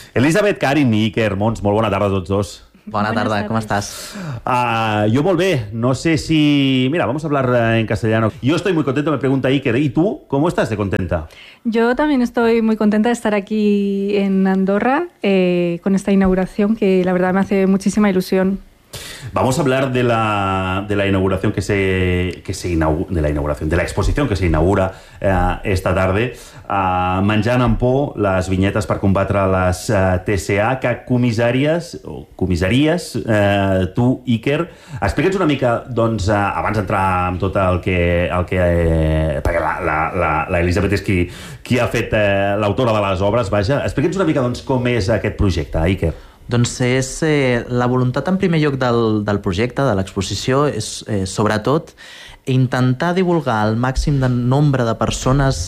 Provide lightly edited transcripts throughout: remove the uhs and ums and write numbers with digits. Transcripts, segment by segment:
Elisabet, Karin i Iker Mons, molt bona tarda a tots dos. Bona tarda, ¿cómo estás? Yo muy bien, no sé si... Mira, vamos a hablar en castellano. Yo estoy muy contento, me pregunta Iker. ¿Y tú, cómo estás de contenta? Yo también estoy muy contenta de estar aquí en Andorra con esta inauguración que la verdad me hace muchísima ilusión. Vamos a hablar de la inauguración de la exposición que se inaugura esta tarde. Menjant amb por, les vinyetes per combatre les TCA, que comissaries, tu, Iker, explica'ns una mica, doncs, abans d'entrar amb tot el que perquè la Elisabet és qui ha fet l'autora de les obres, vaja, explica'ns una mica, doncs, com és aquest projecte, Iker. Doncs és la voluntat en primer lloc del projecte, de l'exposició, és sobretot intentar divulgar el màxim de nombre de persones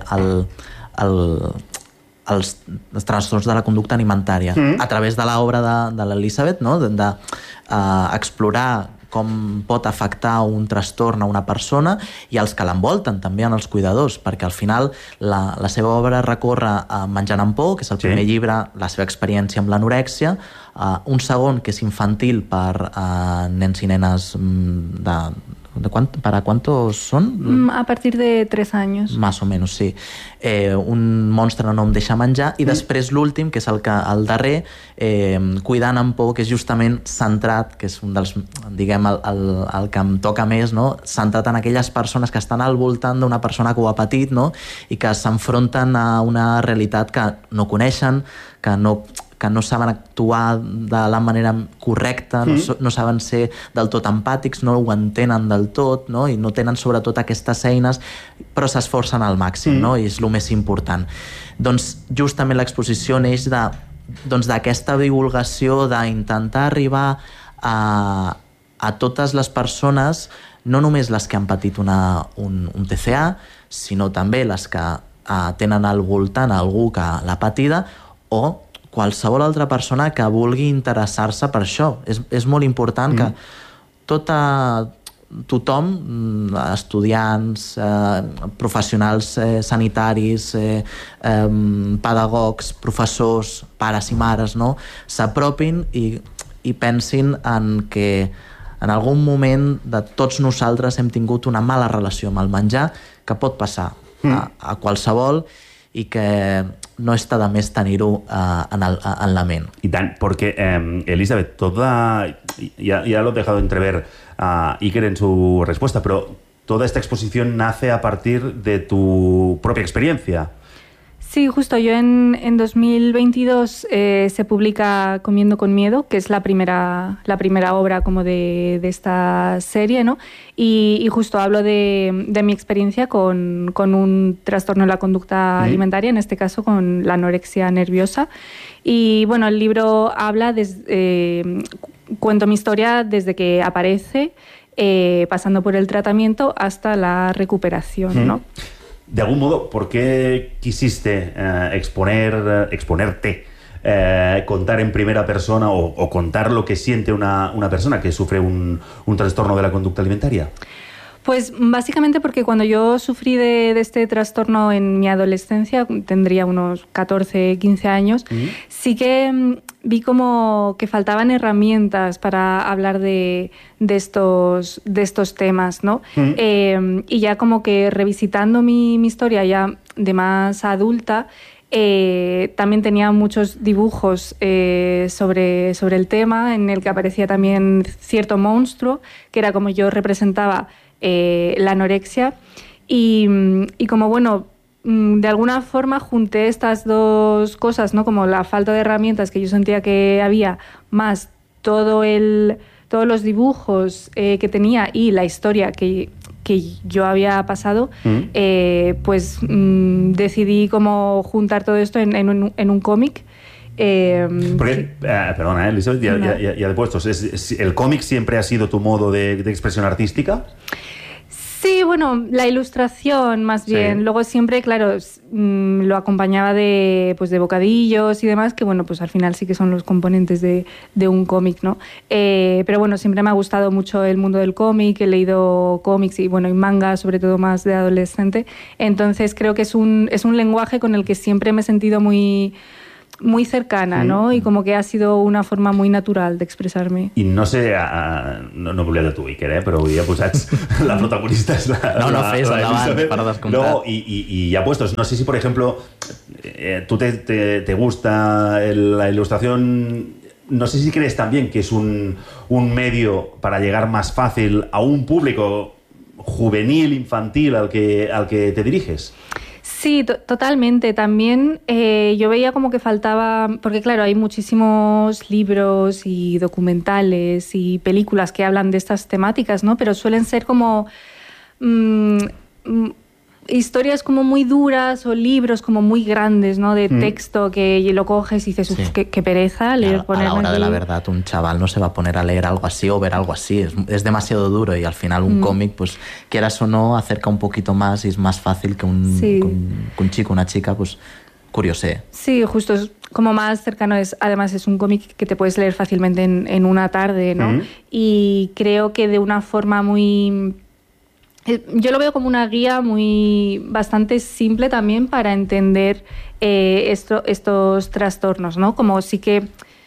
els trastorns de la conducta alimentària a través de l'obra de l'Elisabet, no? Explorar com pot afectar un trastorn a una persona i els que l'envolten també en els cuidadors, perquè al final la seva obra recorre a Menjant amb por, que és el primer llibre, la seva experiència amb l'anorèxia, un segon que és infantil per nens i nenes ¿para cuántos son? A partir de 3 años. Más o menos, sí. Un monstre no em deixa menjar, i després l'últim, que és el darrer, Cuidant amb por, que és justament centrat, que és un dels, diguem, el que em toca més, no? Centrat en aquelles persones que estan al voltant d'una persona que ho ha patit, no? I que s'enfronten a una realitat que no coneixen, que no saben actuar de la manera correcta, no saben ser del tot empàtics, no ho entenen del tot, no? I no tenen sobretot aquestes eines, però s'esforcen al màxim, no? I és el més important. Doncs justament l'exposició neix d'aquesta divulgació, d'intentar arribar a totes les persones, no només les que han patit un TCA, sinó també les que tenen al voltant algú que l'ha patida, o qualsevol altra persona que vulgui interessar-se per això. És molt important que tothom, estudiants, professionals sanitaris, pedagogs, professors, pares i mares, no? S'apropin i pensin en que en algun moment de tots nosaltres hem tingut una mala relació amb el menjar, que pot passar a qualsevol i que no està de més tenir-ho en la ment. I tant, perquè, Elisabet, ya lo he dejado entrever Iker en su respuesta, pero toda esta exposición nace a partir de tu propia experiencia. Sí, justo. Yo en 2022 se publica Comiendo con miedo, que es la primera obra como de esta serie, ¿no? Y justo hablo de mi experiencia con un trastorno de la conducta alimentaria, en este caso con la anorexia nerviosa. Y bueno, el libro habla, cuento mi historia desde que aparece, pasando por el tratamiento hasta la recuperación, ¿no? De algún modo, ¿por qué quisiste exponerte, contar en primera persona o contar lo que siente una persona que sufre un trastorno de la conducta alimentaria? Pues básicamente porque cuando yo sufrí de este trastorno en mi adolescencia, tendría unos 14, 15 años, sí que vi como que faltaban herramientas para hablar de estos temas, ¿no? Y ya como que revisitando mi historia ya de más adulta, también tenía muchos dibujos sobre el tema, en el que aparecía también cierto monstruo, que era como yo representaba la anorexia, y como bueno, de alguna forma junté estas dos cosas, ¿no? Como la falta de herramientas que yo sentía que había, más todos los dibujos que tenía y la historia que yo había pasado, pues decidí como juntar todo esto en un cómic. Porque, perdona, Elisabet, ya de puestos, ¿el cómic siempre ha sido tu modo de expresión artística? Sí, bueno, la ilustración más bien. Luego siempre, claro, lo acompañaba de bocadillos y demás, que bueno, pues al final sí que son los componentes de un cómic, ¿no? Pero bueno, siempre me ha gustado mucho el mundo del cómic, he leído cómics y bueno, y manga, sobre todo más de adolescente. Entonces creo que es un lenguaje con el que siempre me he sentido muy muy cercana, ¿no? Y como que ha sido una forma muy natural de expresarme. I no sé, no volia de tu, Iker, però avui ja posats la protagonista és la... No, fes, endavant, per descomptat. No, y ya puestos, no sé si, por ejemplo, tú te gusta la ilustración, no sé si crees también que es un medio para llegar más fácil a un público juvenil, infantil, al que te diriges. Sí, totalmente. También yo veía como que faltaba, porque claro, hay muchísimos libros y documentales y películas que hablan de estas temáticas, ¿no? Pero suelen ser como historias como muy duras o libros como muy grandes, ¿no? De texto que lo coges y dices, uff, qué pereza leer, a la hora de la verdad, un chaval no se va a poner a leer algo así o ver algo así. Es demasiado duro y al final un cómic, pues quieras o no, acerca un poquito más y es más fácil que un chico, una chica, pues curiosee. Sí, justo, es como más cercano. Además es un cómic que te puedes leer fácilmente en una tarde, ¿no? Y creo que de una forma muy... Yo lo veo como una guía bastante simple también para entender estos trastornos, ¿no? Como sí que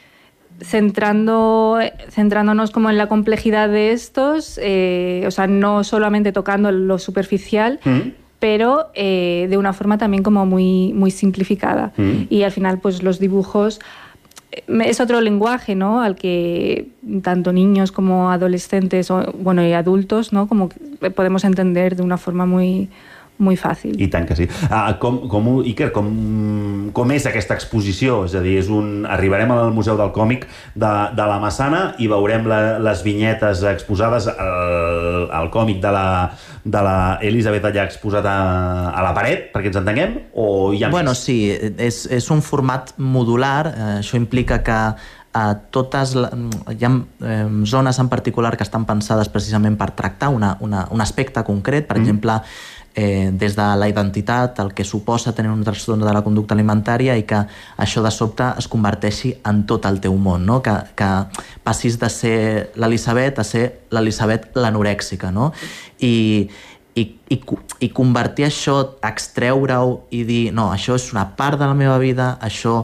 centrándonos como en la complejidad de estos, o sea, no solamente tocando lo superficial, pero de una forma también como muy, muy simplificada. Y al final, pues los dibujos... Es otro lenguaje, ¿no? Al que tanto niños como adolescentes y adultos, ¿no? Como podemos entender de una forma muy, muy fàcil. I tant que sí. Iker, com és aquesta exposició? És a dir, arribarem al Museu del Còmic de la Massana i veurem les vinyetes exposades, el còmic de la Elisabet allà exposat a la paret, perquè ens entenguem, o hi ha més? Sí, és un format modular. Això implica que hi ha zones en particular que estan pensades precisament per tractar un aspecte concret, per exemple, des de la identitat, el que suposa tenir un trastorn de la conducta alimentària i que això de sobte es converteixi en tot el teu món, no? Que passis de ser l'Elisabet a ser l'Elisabet l'anorèxica, no? I convertir això, extreure-ho i dir, no, això és una part de la meva vida, això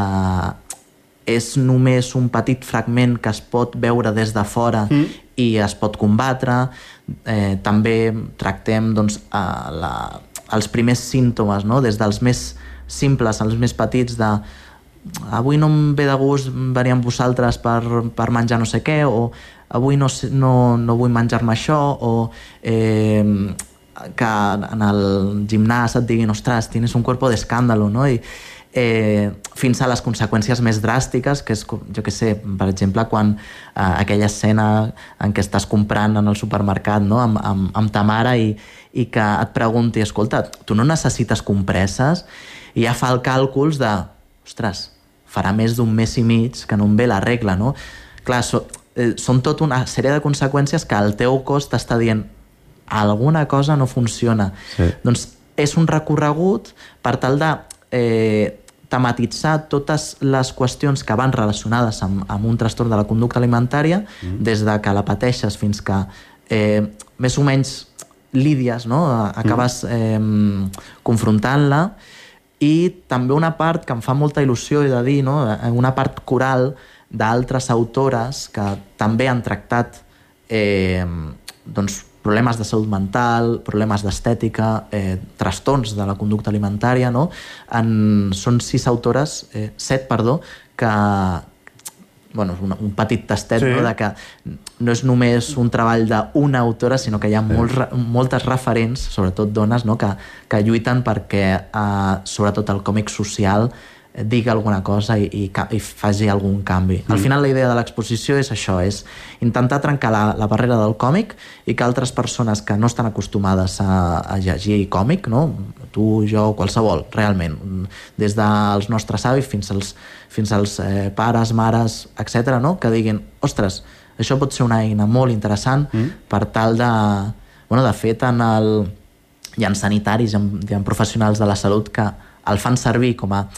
és només un petit fragment que es pot veure des de fora i es pot combatre. També tractem els primers símptomes, no? Des dels més simples als més petits de avui no em ve de gust venir amb vosaltres per menjar no sé què, o avui no vull menjar-me això, o que en el gimnàs et diguin, ostres, tienes un cuerpo de escándalo, no? I fins a les conseqüències més dràstiques, que és, jo què sé, per exemple, quan aquella escena en què estàs comprant en el supermercat, no? amb ta mare i que et pregunti, escolta, tu no necessites compresses? I ja fa el càlculs de, ostres, farà més d'un mes i mig que no em ve la regla, no? Clar, són tota una sèrie de conseqüències que el teu cos t'està dient alguna cosa no funciona. Sí. Doncs és un recorregut per tal de tematitzar totes les qüestions que van relacionades amb un trastorn de la conducta alimentària, des de que la pateixes fins que més o menys lídies, no? Acabes confrontant-la. I també una part que em fa molta il·lusió, he de dir, no? Una part coral d'altres autores que també han tractat problemes de salut mental, problemes d'estètica, trastorns de la conducta alimentària, no? Són 7 autores, que... un petit tastet, sí. No? De que no és només un treball d'una autora, sinó que hi ha moltes referents, sobretot dones, no? Que lluiten perquè, sobretot el còmic social, digui alguna cosa i faci algun canvi. Al final la idea de l'exposició és això, és intentar trencar la barrera del còmic i que altres persones que no estan acostumades a llegir còmic, no? Tu, jo, qualsevol, realment, des dels nostres avis fins als pares, mares, etc., no? Que diguin, ostres, això pot ser una eina molt interessant per tal de... De fet, hi ha sanitaris, hi ha professionals de la salut que el fan servir com a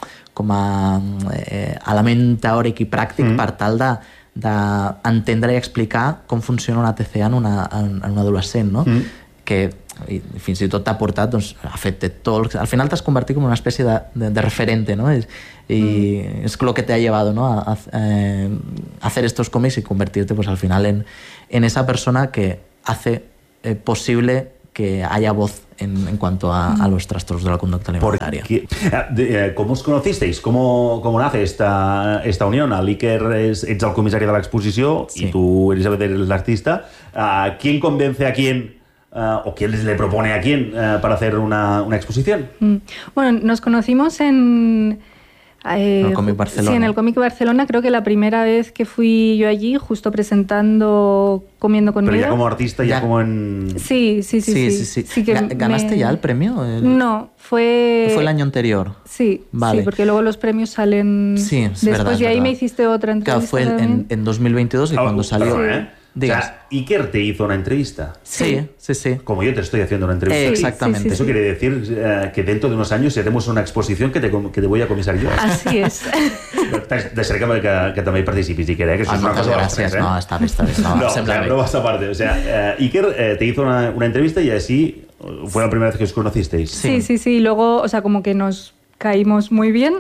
element teòric i pràctic per tal d'entendre i explicar com funciona una TCA en un adolescent, no? Que i fins i tot t'ha portat a fer tot... Al final t'has convertit com una espècie de referente, ¿no? Y es lo que te ha llevado, ¿no? a hacer estos cómics y convertirte pues al final en esa persona que hace posible que haya voz en cuanto a los trastornos de la conducta alimentaria. ¿Cómo os conocisteis? ¿Cómo nace esta unión? L'Iker ets el comissari de l'exposició y tú, Elisabet, eres la artista. ¿Quién convence a quién o quién le propone a quién para hacer una exposición? Bueno, nos conocimos en el Cómic Barcelona. Sí, en el Cómic Barcelona. Creo que la primera vez que fui yo allí, justo presentando Comiendo conmigo. Pero ya como artista, ya como en... Sí. ¿Ganaste ya el premio? No, fue el año anterior. Sí, vale. Sí, porque luego los premios salen después, verdad, y ahí me hiciste otra entrevista. Claro, fue en 2022 y cuando salió... O sea, Iker te hizo una entrevista. Sí. Como yo te estoy haciendo una entrevista. Exactamente. Eso quiere decir que dentro de unos años haremos una exposición que te voy a comisar yo. Así es. Deixaré que també hi participis, Iker, que això és una cosa gràcies. No, està bé. No vas aparte. O sea, Iker te hizo una entrevista y así fue la primera vez que os conocisteis. Sí. Luego, o sea, como que nos caímos muy bien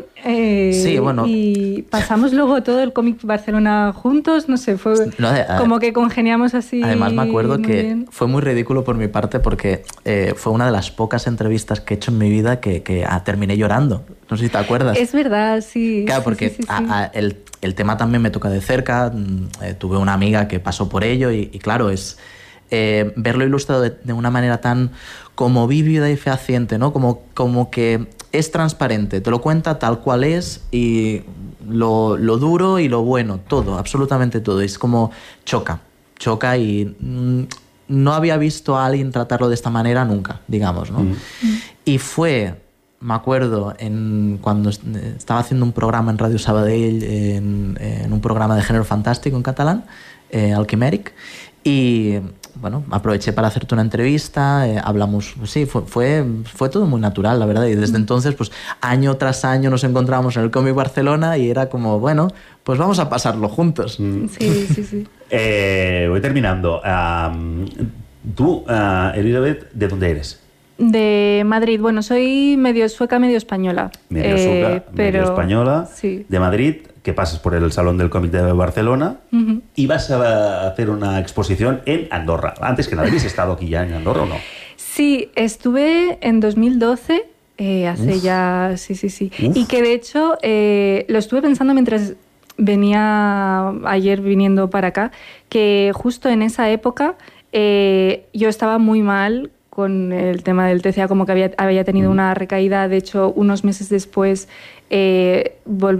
y pasamos luego todo el Cómic Barcelona juntos, no sé, fue como que congeniamos así. Además me acuerdo que bien. Fue muy ridículo por mi parte porque fue una de las pocas entrevistas que he hecho en mi vida que terminé llorando, no sé si te acuerdas. Es verdad, sí. Claro, porque sí. El tema también me toca de cerca, tuve una amiga que pasó por ello y claro, es... verlo ilustrado de una manera tan como vívida y fehaciente, ¿no? Como que es transparente, te lo cuenta tal cual es y lo duro y lo bueno, todo, absolutamente todo. Es como choca y no había visto a alguien tratarlo de esta manera nunca, digamos, ¿no? Y fue, me acuerdo, cuando estaba haciendo un programa en Radio Sabadell, en un programa de género fantástico en catalán, Alquimèric, y bueno, aproveché para hacerte una entrevista, hablamos, sí, fue todo muy natural, la verdad, y desde entonces, pues año tras año nos encontrábamos en el Cómic Barcelona y era como, bueno, pues vamos a pasarlo juntos. Sí. Voy terminando. Tú, Elisabet, ¿de dónde eres? De Madrid. Bueno, soy medio sueca, medio española. Medio sueca, medio española. Sí. De Madrid, que pasas por el Salón del Cómic de Barcelona y vas a hacer una exposición en Andorra. Antes que nada, ¿habéis estado aquí ya en Andorra o no? Sí, estuve en 2012, hace ya... Sí. Y que de hecho lo estuve pensando mientras venía ayer viniendo para acá, que justo en esa época yo estaba muy mal con el tema del TCA, como que había tenido una recaída. De hecho, unos meses después me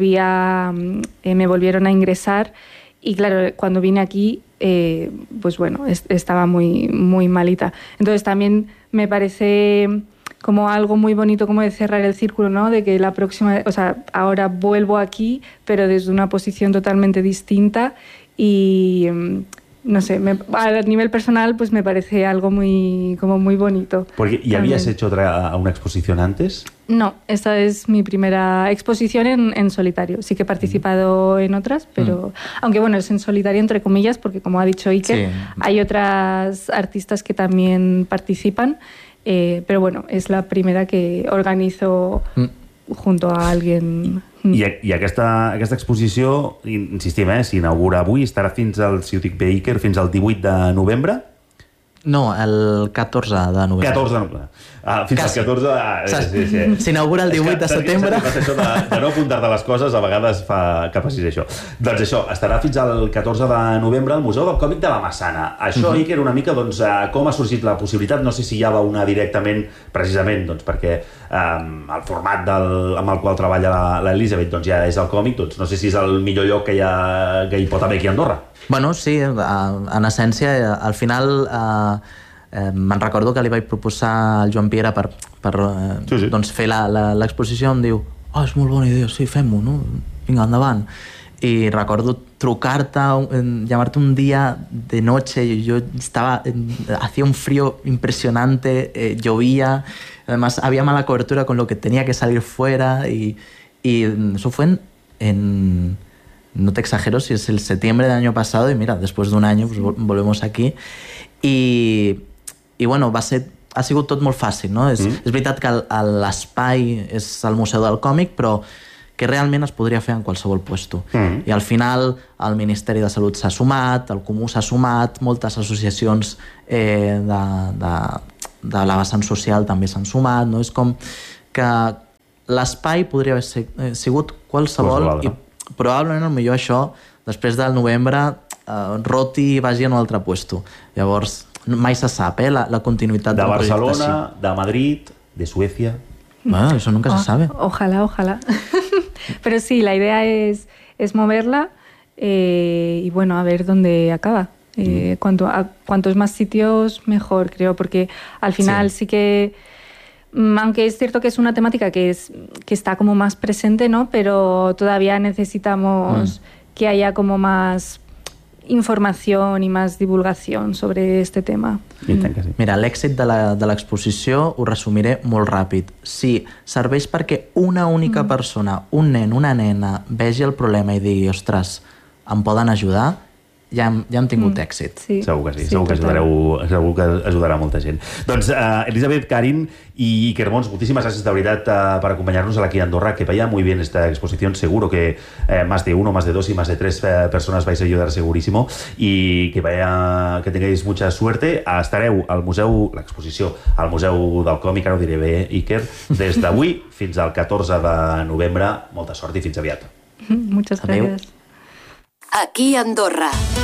volvieron a ingresar y claro, cuando vine aquí, pues bueno, estaba muy, muy malita. Entonces también me parece como algo muy bonito como de cerrar el círculo, ¿no? De que la próxima, o sea, ahora vuelvo aquí, pero desde una posición totalmente distinta y... no sé, a nivel personal pues me parece algo muy bonito. Porque, ¿y habías hecho una exposición antes? No, esta es mi primera exposición en solitario. Sí que he participado en otras, pero aunque bueno, es en solitario entre comillas, porque como ha dicho Iker, hay otras artistas que también participan, pero bueno, es la primera que organizo junto a alguien. I aquesta exposició, insistim, s'inaugura avui, estarà fins al, si ho dic bé, Iker, fins al 18 de novembre? No, el 14 de novembre. 14 de novembre. Fins al 14... Sí. S'inaugura el 18 de setembre. Això de no apuntar-te les coses a vegades fa que passis això. Doncs això, estarà fins al 14 de novembre al Museu del Còmic de la Massana. Això, Iker, una mica, doncs, com ha sorgit la possibilitat? No sé si ja va una directament, precisament, doncs, perquè el format amb el qual treballa l'Elisabet doncs, ja és el còmic, doncs no sé si és el millor lloc que hi pot haver aquí a Andorra. Bueno, sí, en essència, al final me'n recordo que li vaig proposar al Joan Piera per doncs, fer l'exposició, em diu, és molt bona idea, sí, fem-ho, no? Vinga, endavant. Y recuerdo trucarte, llamarte un día de noche, hacía un frío impresionante, llovía, además había mala cobertura con lo que tenía que salir fuera y eso fue no te exagero si es el septiembre del año pasado y mira, después de un año pues volvemos aquí y bueno, va ser ha sigut tot molt fàcil, no? És veritat que l'espai és el Museu del Còmic, però que realment es podria fer en qualsevol puesto. I al final el Ministeri de Salut s'ha sumat, el Comú s'ha sumat, moltes associacions de la vessant social també s'han sumat, no? És com que l'espai podria haver sigut qualsevol i probablement potser això, després del novembre, roti i vagi a un altre puesto. Llavors, mai se sap, la continuïtat de Barcelona, de Madrid, de Suecia... Bueno, eso nunca se sabe. Ojalá. Pero sí, la idea es moverla y bueno, a ver dónde acaba. Cuantos más sitios, mejor, creo, porque al final sí que, aunque es cierto que es una temática que está como más presente, ¿no? Pero todavía necesitamos que haya como más información y más divulgación sobre este tema. Mira, l'èxit de l'exposició ho resumiré molt ràpid. Si serveix perquè una única persona, un nen, una nena, vegi el problema i digui, ostres, em poden ajudar, ja hem tingut èxit. Sí. Segur que sí, segur que ajudarà molta gent. Doncs Elisabeth, Karin y Iker Mons, muchísimas gracias de verdad por acompañarnos aquí a Andorra, que vaya muy bien esta exposición, seguro que más de uno, más de dos y más de tres personas vais a ayudar segurísimo, y que tengáis mucha suerte. Estareu al museu, l'exposició al Museu del Còmic, ara ho diré bé, Iker, des d'avui fins al 14 de novembre. Molta sort i fins aviat. Muchas gracias. Aquí Andorra.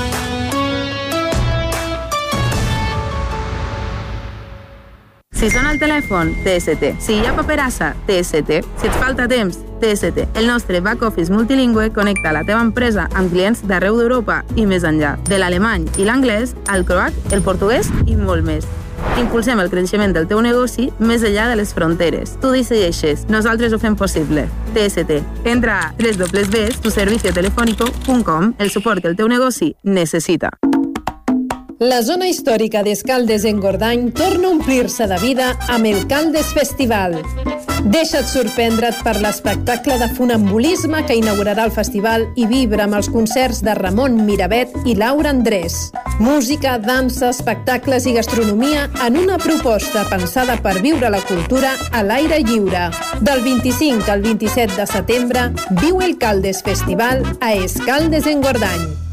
Si sona el telèfon, TST. Si hi ha paperassa, TST. Si et falta temps, TST. El nostre back-office multilingüe connecta la teva empresa amb clients d'arreu d'Europa i més enllà. De l'alemany i l'anglès, al croat, el portuguès i molt més. Impulsem el creixement del teu negoci més enllà de les fronteres. Tu decideixes, nosaltres ho fem possible. TST. Entra a www.tuserviciotelefónico.com, el suport que el teu negoci necessita. La zona històrica d'Escaldes-Engordany torna a omplir-se de vida amb el Caldes Festival. Deixa't sorprendre't per l'espectacle de funambulisme que inaugurarà el festival i vibra amb els concerts de Ramon Miravet i Laura Andrés. Música, dansa, espectacles i gastronomia en una proposta pensada per viure la cultura a l'aire lliure. Del 25 al 27 de setembre, viu el Caldes Festival a Escaldes-Engordany.